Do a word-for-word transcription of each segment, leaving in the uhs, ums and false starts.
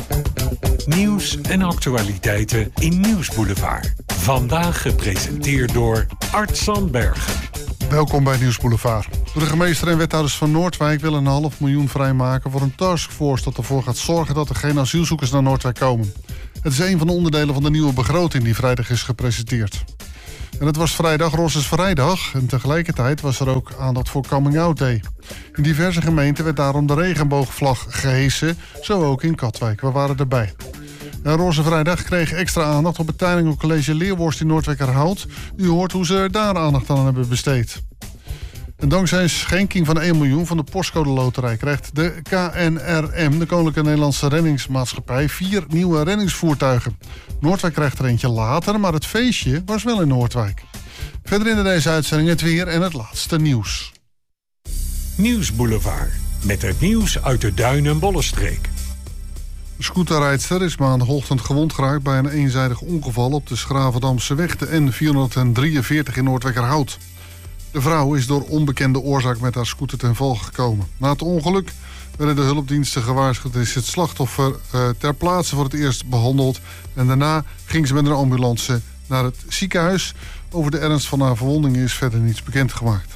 Nieuws en actualiteiten in Nieuwsboulevard. Vandaag gepresenteerd door Art Sandbergen. Welkom bij Nieuwsboulevard. De burgemeester en wethouders van Noordwijk willen een half miljoen vrijmaken voor een taskforce dat ervoor gaat zorgen dat er geen asielzoekers naar Noordwijk komen. Het is een van de onderdelen van de nieuwe begroting die vrijdag is gepresenteerd. En het was vrijdag, Roze Vrijdag, en tegelijkertijd was er ook aandacht voor Coming Out Day. In diverse gemeenten werd daarom de regenboogvlag gehesen, zo ook in Katwijk. We waren erbij. En Roze Vrijdag kreeg extra aandacht op het Tijlingo College Leerworst in Noordwijkerhout. U hoort hoe ze er daar aandacht aan hebben besteed. En dankzij een schenking van één miljoen van de Postcode Loterij krijgt de K N R M, de Koninklijke Nederlandse Reddingsmaatschappij, vier nieuwe reddingsvoertuigen. Noordwijk krijgt er eentje later, maar het feestje was wel in Noordwijk. Verder in deze uitzending het weer en het laatste nieuws. Nieuwsboulevard, met het nieuws uit de Duin- en Bollenstreek. De scooterrijdster is maandagochtend gewond geraakt bij een eenzijdig ongeval op de Schravendamse weg, de N vierhonderddrieënveertig in Noordwijkerhout. De vrouw is door onbekende oorzaak met haar scooter ten val gekomen. Na het ongeluk werden de hulpdiensten gewaarschuwd. Is het slachtoffer uh, ter plaatse voor het eerst behandeld. En daarna ging ze met een ambulance naar het ziekenhuis. Over de ernst van haar verwondingen is verder niets bekendgemaakt.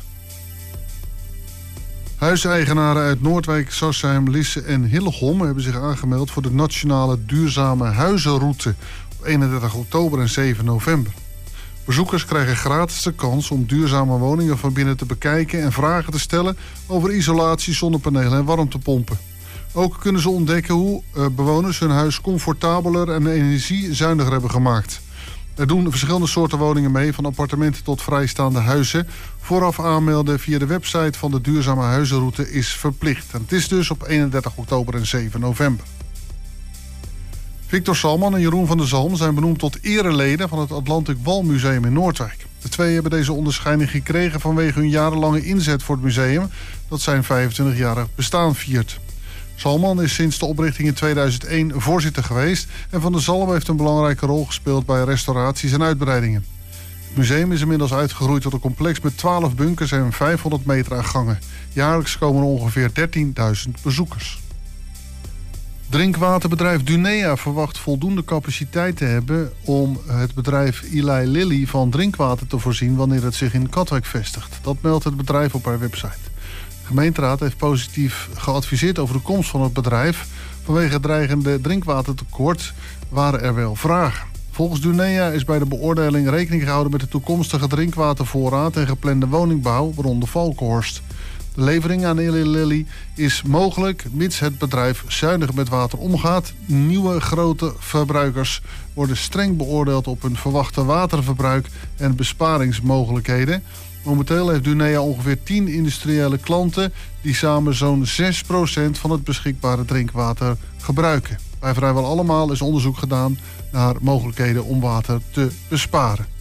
Huiseigenaren uit Noordwijk, Sarsheim, Lisse en Hillegom hebben zich aangemeld voor de Nationale Duurzame Huizenroute op eenendertig oktober en zeven november. Bezoekers krijgen gratis de kans om duurzame woningen van binnen te bekijken en vragen te stellen over isolatie, zonnepanelen en warmtepompen. Ook kunnen ze ontdekken hoe uh, bewoners hun huis comfortabeler en energiezuiniger hebben gemaakt. Er doen verschillende soorten woningen mee, van appartementen tot vrijstaande huizen. Vooraf aanmelden via de website van de Duurzame Huizenroute is verplicht. En het is dus op eenendertig oktober en zeven november. Victor Salman en Jeroen van der Zalm zijn benoemd tot ereleden van het Atlantic Wall Museum in Noordwijk. De twee hebben deze onderscheiding gekregen vanwege hun jarenlange inzet voor het museum dat zijn vijfentwintigjarig bestaan viert. Salman is sinds de oprichting in tweeduizend één voorzitter geweest en Van der Zalm heeft een belangrijke rol gespeeld bij restauraties en uitbreidingen. Het museum is inmiddels uitgegroeid tot een complex met twaalf bunkers en vijfhonderd meter aan gangen. Jaarlijks komen er ongeveer dertienduizend bezoekers. Drinkwaterbedrijf Dunea verwacht voldoende capaciteit te hebben om het bedrijf Eli Lilly van drinkwater te voorzien wanneer het zich in Katwijk vestigt. Dat meldt het bedrijf op haar website. De gemeenteraad heeft positief geadviseerd over de komst van het bedrijf. Vanwege het dreigende drinkwatertekort waren er wel vragen. Volgens Dunea is bij de beoordeling rekening gehouden met de toekomstige drinkwatervoorraad en geplande woningbouw, waaronder Valkenhorst. De levering aan Eli Lilly is mogelijk mits het bedrijf zuinig met water omgaat. Nieuwe grote verbruikers worden streng beoordeeld op hun verwachte waterverbruik en besparingsmogelijkheden. Momenteel heeft Dunea ongeveer tien industriële klanten die samen zo'n zes procent van het beschikbare drinkwater gebruiken. Bij vrijwel allemaal is onderzoek gedaan naar mogelijkheden om water te besparen.